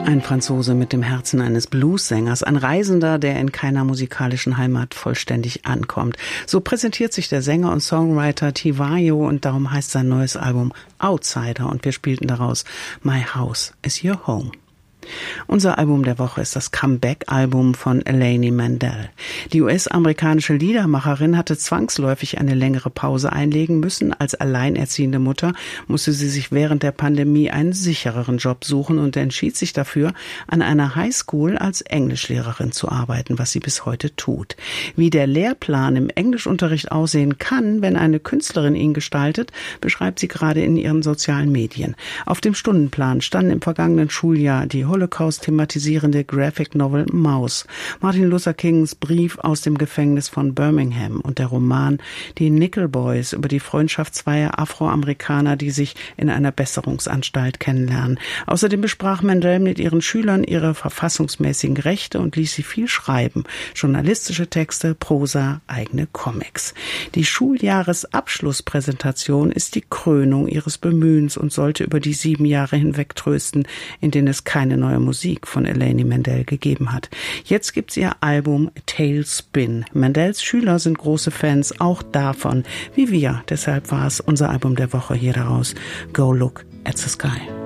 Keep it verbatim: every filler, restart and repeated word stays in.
Ein Franzose mit dem Herzen eines Bluessängers, ein Reisender, der in keiner musikalischen Heimat vollständig ankommt. So präsentiert sich der Sänger und Songwriter Tiwayo und darum heißt sein neues Album Outsider und wir spielten daraus My House is Your Home. Unser Album der Woche ist das Comeback-Album von Elaine Mandel. Die U S-amerikanische Liedermacherin hatte zwangsläufig eine längere Pause einlegen müssen. Als alleinerziehende Mutter musste sie sich während der Pandemie einen sichereren Job suchen und entschied sich dafür, an einer Highschool als Englischlehrerin zu arbeiten, was sie bis heute tut. Wie der Lehrplan im Englischunterricht aussehen kann, wenn eine Künstlerin ihn gestaltet, beschreibt sie gerade in ihren sozialen Medien. Auf dem Stundenplan standen im vergangenen Schuljahr die Holocaust thematisierende Graphic Novel Maus, Martin Luther Kings Brief aus dem Gefängnis von Birmingham und der Roman Die Nickel Boys über die Freundschaft zweier Afroamerikaner, die sich in einer Besserungsanstalt kennenlernen. Außerdem besprach Mandel mit ihren Schülern ihre verfassungsmäßigen Rechte und ließ sie viel schreiben. Journalistische Texte, Prosa, eigene Comics. Die Schuljahresabschlusspräsentation ist die Krönung ihres Bemühens und sollte über die sieben Jahre hinweg trösten, in denen es keine neue Musik von Elaine Mandel gegeben hat. Jetzt gibt's ihr Album Tailspin. Mandels Schüler sind große Fans auch davon, wie wir. Deshalb war es unser Album der Woche hier daraus. Go Look at the Sky.